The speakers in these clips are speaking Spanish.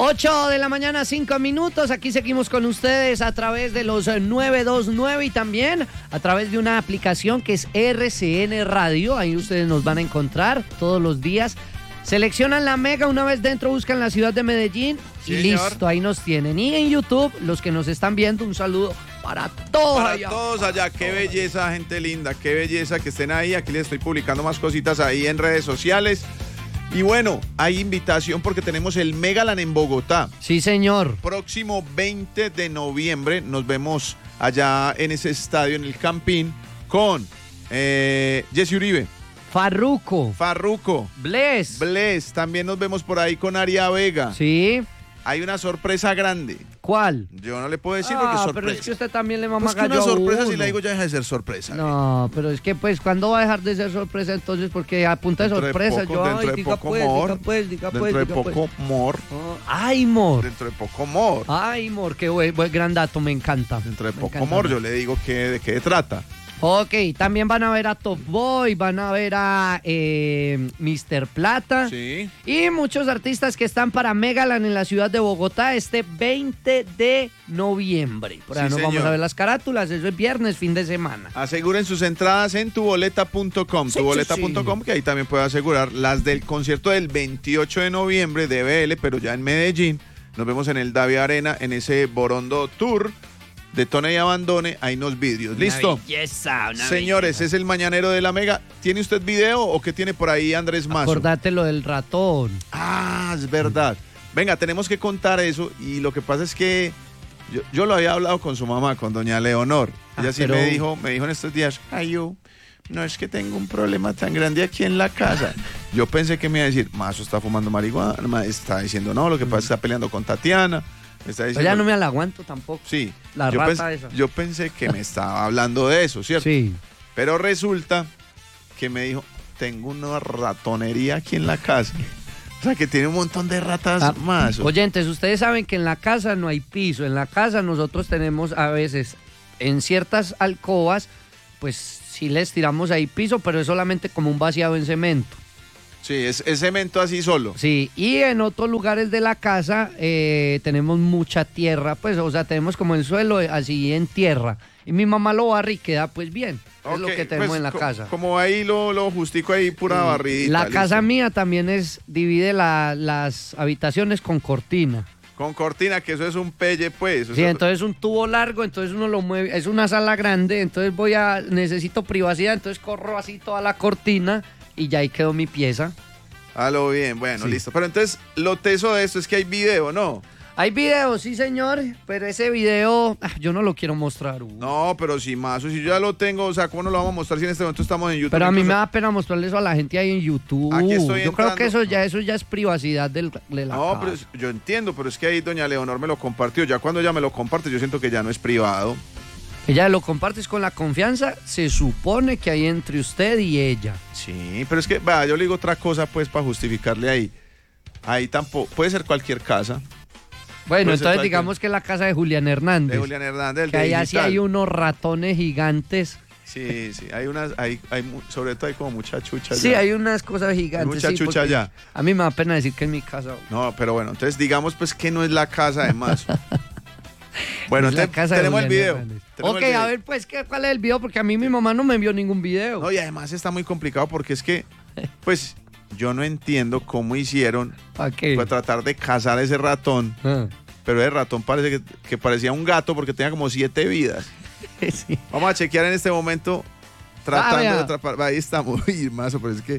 8 de la mañana, 5 minutos. Aquí seguimos con ustedes a través de los 929 y también a través de una aplicación que es RCN Radio. Ahí ustedes nos van a encontrar todos los días. Seleccionan la Mega, una vez dentro buscan la ciudad de Medellín y listo, ahí nos tienen. Y en YouTube, los que nos están viendo, un saludo para todos allá. Para todos allá, qué belleza, gente linda, qué belleza que estén ahí. Aquí les estoy publicando más cositas ahí en redes sociales. Y bueno, hay invitación porque tenemos el Megaland en Bogotá. Sí, señor. Próximo 20 de noviembre nos vemos allá en ese estadio, en el Campín, con Jesse Uribe. Farruko. Bless. También nos vemos por ahí con Aria Vega. Sí. Hay una sorpresa grande. ¿Cuál? Yo no le puedo decir porque es sorpresa. Pero es que usted también le mama pues que una sorpresa, si la digo, ya deja de ser sorpresa. No, pero es que pues, ¿cuándo va a dejar de ser sorpresa entonces? Porque a punta de sorpresa, dentro de poco, Mor. Ay, Mor. Dentro de poco, Mor. Ay, Mor, qué buen gran dato, me encanta. Dentro de poco, Mor, yo le digo de qué trata. Ok, también van a ver a Top Boy, van a ver a Mr. Plata. Sí. Y muchos artistas que están para Megaland en la ciudad de Bogotá este 20 de noviembre. Por ahí nos vamos a ver las carátulas, eso es viernes, fin de semana. Aseguren sus entradas en tuboleta.com, tuboleta.com, que ahí también puede asegurar las del concierto del 28 de noviembre de BL, pero ya en Medellín. Nos vemos en el Davi Arena, en ese Borondo Tour. Detone y abandone, hay unos vídeos. ¿Listo? Una belleza. Señores, es el mañanero de la Mega. ¿Tiene usted video o qué tiene por ahí Andrés Mazo? Acordate lo del ratón. Ah, es verdad. Venga, tenemos que contar eso y lo que pasa es que yo lo había hablado con su mamá, con doña Leonor. Ella sí me dijo en estos días, no es que tengo un problema tan grande aquí en la casa. Yo pensé que me iba a decir, Mazo está fumando marihuana, está diciendo no, lo que pasa es que está peleando con Tatiana. Ya no me la aguanto tampoco. Sí. Esa. Yo pensé que me estaba hablando de eso, ¿cierto? Sí. Pero resulta que me dijo, tengo una ratonería aquí en la casa. O sea, que tiene un montón de ratas más. Oyentes, ustedes saben que en la casa no hay piso. En la casa nosotros tenemos a veces, en ciertas alcobas, pues sí les tiramos ahí piso, pero es solamente como un vaciado en cemento. Sí, es cemento así solo. Sí, y en otros lugares de la casa tenemos mucha tierra, pues, o sea, tenemos como el suelo así en tierra. Y mi mamá lo barre y queda pues bien. Es lo que tenemos en la casa. Como ahí lo justico ahí, pura barridita. La casa mía también divide las habitaciones con cortina. Con cortina, que eso es un pelle, pues. Sí, entonces un tubo largo, entonces uno lo mueve, es una sala grande, entonces necesito privacidad, entonces corro así toda la cortina y ya ahí quedó mi pieza. A lo bien, bueno, listo. Pero entonces, lo teso de esto es que hay video, ¿no? Hay video, sí, señor, pero ese video yo no lo quiero mostrar. No, pero si Mazo, si yo ya lo tengo, o sea, ¿cómo no lo vamos a mostrar si en este momento estamos en YouTube? Pero a mí me da pena mostrarle eso a la gente ahí en YouTube. Aquí estoy yo creo que eso ya es privacidad de la No, casa. pero yo entiendo, pero es que ahí doña Leonor me lo compartió. Ya cuando ella me lo comparte, yo siento que ya no es privado. Ella lo compartes con la confianza, se supone que hay entre usted y ella. Sí, pero es que, yo le digo otra cosa, pues, para justificarle ahí. Ahí tampoco, puede ser cualquier casa. Bueno, entonces digamos que es la casa de Julián Hernández. De Julián Hernández, el que allá sí hay unos ratones gigantes. Sí, sobre todo hay como mucha chucha. Sí, hay unas cosas gigantes. Hay mucha chucha allá. A mí me da pena decir que es mi casa. No, pero bueno, entonces digamos pues que no es la casa de Mazo. Bueno, tenemos el video. A ver, pues, ¿cuál es el video? Porque a mí mi mamá no me envió ningún video. No, y además está muy complicado porque es que, pues, yo no entiendo cómo hicieron para tratar de cazar a ese ratón. Pero ese ratón parece que parecía un gato porque tenía como 7 vidas. Sí. Vamos a chequear en este momento tratando de atrapar. Ahí estamos, Mazo, pero es que...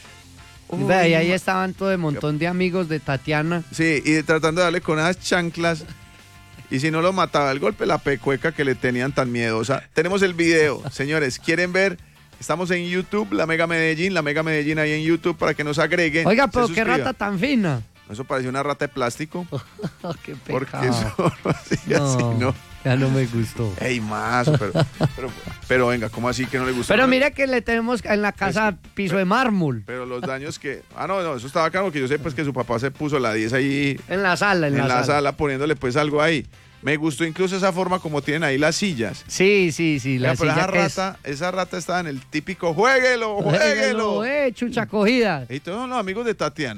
Y ahí estaban todo el montón de amigos de Tatiana. Sí, y tratando de darle con esas chanclas. Y si no lo mataba el golpe, la pecueca que le tenían tan miedosa. Tenemos el video, señores. ¿Quieren ver? Estamos en YouTube, La Mega Medellín ahí en YouTube para que nos agreguen. Oiga, pero qué rata tan fina. Eso parecía una rata de plástico. Qué pecado. Porque eso no hacía así, ¿no? Ya no me gustó. Ey, Mazo, pero venga, ¿cómo así que no le gustó? Pero mire que le tenemos en la casa piso de mármol. Pero los daños que... no, eso estaba acá porque yo sé pues que su papá se puso la 10 ahí... En la sala, en la sala poniéndole pues algo ahí. Me gustó incluso esa forma como tienen ahí las sillas. Sí. La silla esa rata estaba en el típico juéguelo. Chucha cogida. Y todos los amigos de Tatiana.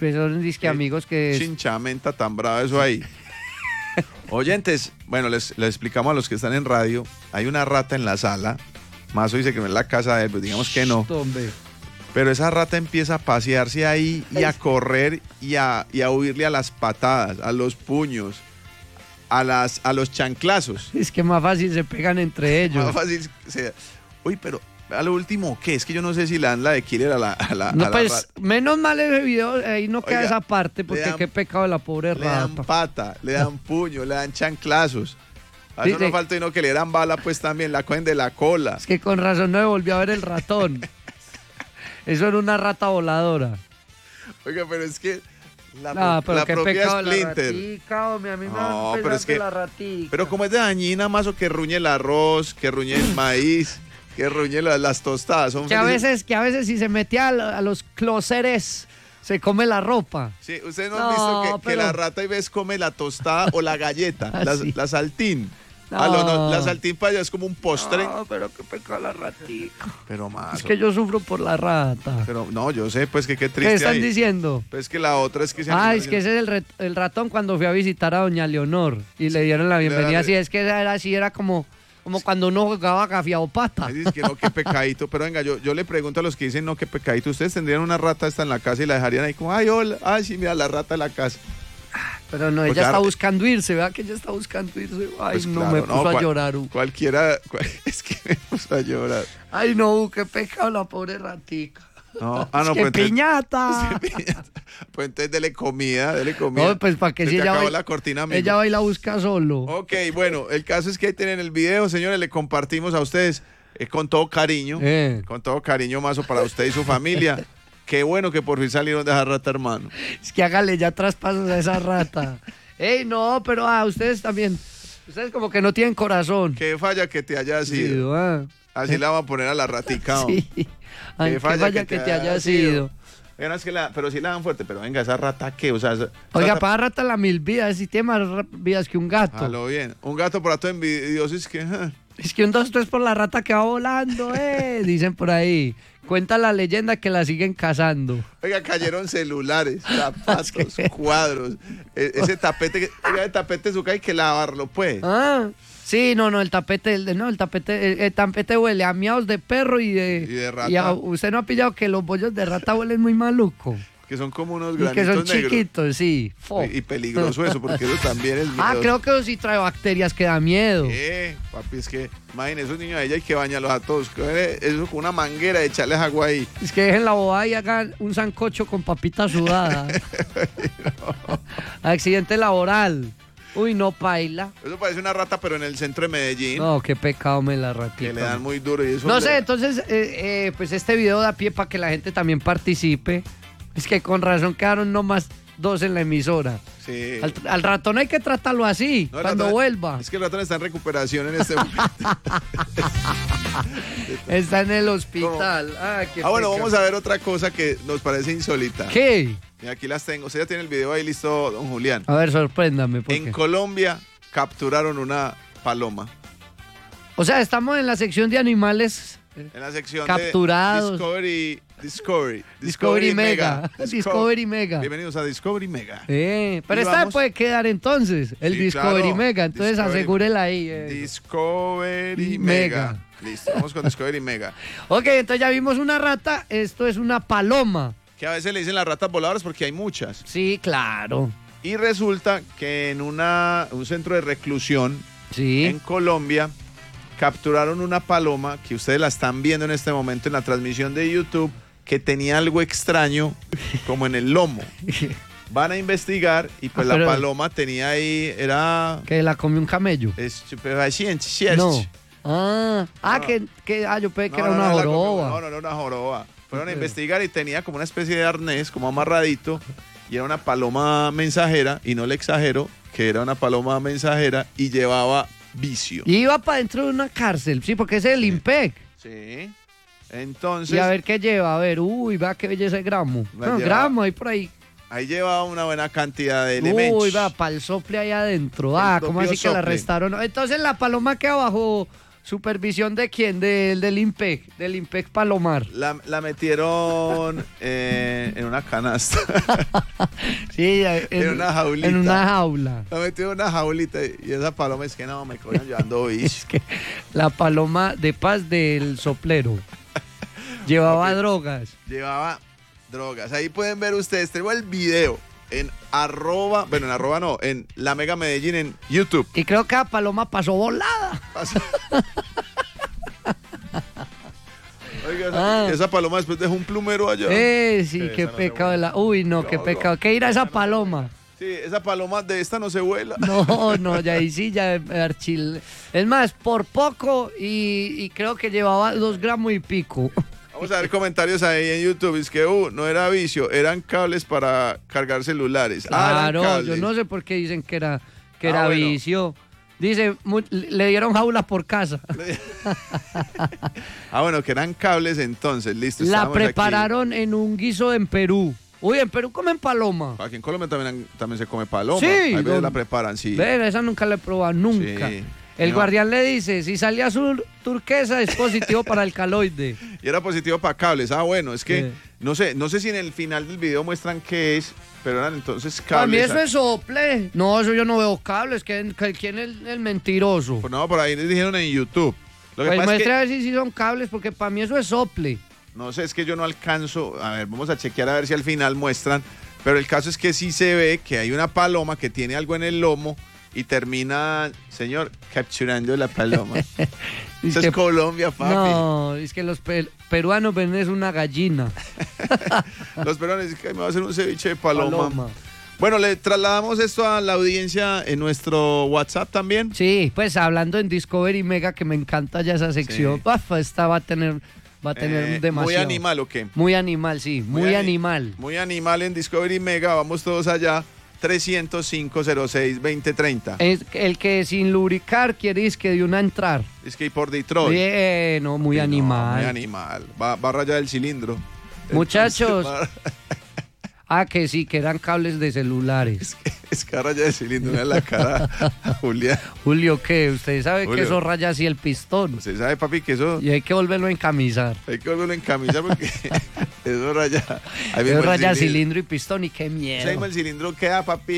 pues son disque amigos que... Chinchamenta tan brava eso ahí. Oyentes, bueno, les explicamos a los que están en radio, hay una rata en la sala. Mazo dice que no es la casa de él, pues digamos que no. Pero esa rata empieza a pasearse ahí y a correr y a huirle a las patadas, a los puños, a los chanclazos. Es que más fácil se pegan entre ellos. Más fácil. Uy, pero a lo último, ¿qué? Es que yo no sé si le dan la de killer a la no, a pues la rata. menos mal ese video, ahí no queda esa parte, porque qué pecado de la pobre rata. Le dan pata, le dan puño, le dan chanclazos. A eso no falta sino que le dan bala, pues también la cogen de la cola. Es que con razón no me volvió a ver el ratón. Eso era una rata voladora. Oiga, pero es que pero la qué propia pecado Splinter. La ratica, hombre, a mí no, me pero es que la ratica. Pero como es de dañina, más o que ruñe el arroz, que ruñe el maíz, que ruñe las tostadas. Son que a veces si se metía a los closeres se come la ropa. Sí, ustedes no han visto que la rata y vez come la tostada o la galleta, la saltín. No, la saltín para allá es como un postre. No, pero qué pecado la ratica. Pero más. Es que yo sufro por la rata. Pero no, yo sé, pues que qué triste. ¿Qué están diciendo? Pues que la otra es que... es que ese es el ratón cuando fui a visitar a doña Leonor y le dieron la bienvenida. Así es que era así, era como cuando uno jugaba gafiado pata. Dice que no, qué pecadito. Pero venga, yo le pregunto a los que dicen no, qué pecadito. ¿Ustedes tendrían una rata esta en la casa y la dejarían ahí como, ay, hola, ay, sí, mira, la rata de la casa? Pero no, ella está buscando irse, ¿verdad? Que ella está buscando irse. Ay, pues no, claro, me puso a llorar. Es que me puso a llorar. Ay, no, qué pecado la pobre ratica. No, no, pues piñata. Pues entonces dele comida. No, pues para que si ella va, la cortina, ella va y la busca solo. Ok, bueno, el caso es que ahí tienen el video, señores, le compartimos a ustedes con todo cariño, Mazo, para usted y su familia. Qué bueno que por fin salieron de esa rata, hermano. Es que hágale ya traspasos a esa rata. Ey, no, pero ustedes también. Ustedes como que no tienen corazón. Qué falla que te haya sido. Así la van a poner a la ratica. Sí. Qué falla que te haya sido. Pero sí la dan fuerte. Pero venga, esa rata, ¿qué? O sea, oiga, para rata la 1000 vidas. Si tiene más vidas que un gato. Lo bien. Un gato por rato envidioso es que... Es que un 2, 3 por la rata que va volando, dicen por ahí. Cuenta la leyenda que la siguen cazando. Oiga, cayeron celulares, zapatos, cuadros. Ese tapete, el tapete su hay que lavarlo, pues. Sí, no, el tapete huele a miados de perro y de rata. Usted no ha pillado que los bollos de rata huelen muy maluco. Que son como unos granitos que son negros. Chiquitos, sí. Y peligroso eso, porque eso también es miedoso. Creo que eso sí trae bacterias que da miedo. Papi, es que imagínese esos niños de ella hay que bañarlos a todos. Eso con una manguera de echarles agua ahí. Es que dejen la bobada y hagan un sancocho con papita sudada. No. Accidente laboral. Uy, no, paila. Eso parece una rata, pero en el centro de Medellín. No, qué pecado me la ratita. Que le dan muy duro y eso. No sé, entonces, pues este video da pie para que la gente también participe. Es que con razón quedaron nomás 2 en la emisora. Sí. Al ratón hay que tratarlo así, cuando vuelva. Es que el ratón está en recuperación en este momento. Está en el hospital. Bueno, vamos a ver otra cosa que nos parece insólita. ¿Qué? Y aquí las tengo. Usted ya tiene el video ahí listo, don Julián. A ver, sorpréndame. En Colombia capturaron una paloma. O sea, estamos en la sección de animales en la sección capturados. De Discovery Mega. Discovery Mega. Bienvenidos a Discovery Mega. Pero esta puede quedar entonces, el Discovery claro. Mega. Entonces asegúrela ahí. Discovery Mega. Listo, vamos con Discovery Mega. Ok, entonces ya vimos una rata. Esto es una paloma. Que a veces le dicen las ratas voladoras porque hay muchas. Sí, claro. Y resulta que en un centro de reclusión en Colombia capturaron una paloma que ustedes la están viendo en este momento en la transmisión de YouTube, que tenía algo extraño como en el lomo. Van a investigar y pues la paloma tenía ahí, era... Que la comió un camello. No. Yo pensé que era una joroba. No, era una joroba. Fueron a investigar y tenía como una especie de arnés, como amarradito, y era una paloma mensajera, y no le exagero, que era una paloma mensajera y llevaba vicio. Y iba para dentro de una cárcel, sí, porque es el IMPEC. Sí. Entonces... Y a ver qué lleva, vea qué belleza de gramo. Gramo ahí por ahí. Ahí lleva una buena cantidad de elementos. Uy, va, para el sople ahí adentro. ¿Cómo así que la arrestaron? Entonces la paloma queda ¿Supervisión de quién? Del IMPEC Palomar. La metieron en una canasta. Sí, en una jaulita. En una jaula. La metieron en una jaulita y esa paloma es que no, me cogían llevando bicho. Es que la paloma de paz del soplero llevaba drogas. Llevaba drogas. Ahí pueden ver ustedes, tengo el video en en La Mega Medellín en YouTube. Y creo que la paloma pasó volada. Oiga, esa paloma después dejó un plumero allá. Sí, qué pecado. Uy, no, qué pecado. ¿Qué irá esa paloma? Sí, esa paloma de esta no se vuela. No, ya ahí sí, ya Archil. Es más, por poco y creo que llevaba 2 gramos y pico. Vamos a ver comentarios ahí en YouTube. Es que no era vicio, eran cables para cargar celulares. Claro, yo no sé por qué dicen que era bueno. vicio. Dice, le dieron jaula por casa. Bueno, que eran cables entonces, listo. La prepararon en un guiso en Perú. Uy, en Perú comen paloma. Aquí en Colombia también se come paloma. Sí. Hay veces la preparan, sí. Ven, esa nunca la he probado, nunca. Sí. El guardián le dice, si sale azul turquesa es positivo para el caloide. Y era positivo para cables. Bueno, es que no sé si en el final del video muestran qué es, pero eran entonces cables. Para mí eso es sople. No, eso yo no veo cables. ¿Quién es el mentiroso? Pues no, por ahí les dijeron en YouTube. Lo que Pues pasa muestra es a ver si son cables, porque para mí eso es sople. no sé, es que yo no alcanzo. A ver, vamos a chequear a ver si al final muestran. Pero el caso es que sí se ve que hay una paloma que tiene algo en el lomo y termina, señor, capturando la paloma. Eso es Colombia, papi. No, es que los peruanos ven es una gallina. Los peruanos dicen que me va a hacer un ceviche de paloma. Bueno, le trasladamos esto a la audiencia en nuestro WhatsApp también. Sí, pues hablando en Discovery Mega, que me encanta ya esa sección. Sí. Esta va a tener demasiado. ¿Muy animal o qué? Muy animal, sí, muy animal. Muy animal en Discovery Mega, vamos todos allá. 305-06-2030. Es el que sin lubricar quiere es que de una entrar. Es que por Detroit. Bien, muy animal. Muy animal. Va a rayar el cilindro. Muchachos. Que sí, que eran cables de celulares. Es que raya el cilindro en la cara, Julián. Julio, ¿qué? Usted sabe que eso raya así el pistón. Usted sabe, papi, que eso... Y hay que volverlo a encamisar. Hay que volverlo a encamisar porque eso raya... Eso raya cilindro y pistón y qué miedo. El cilindro queda, papi.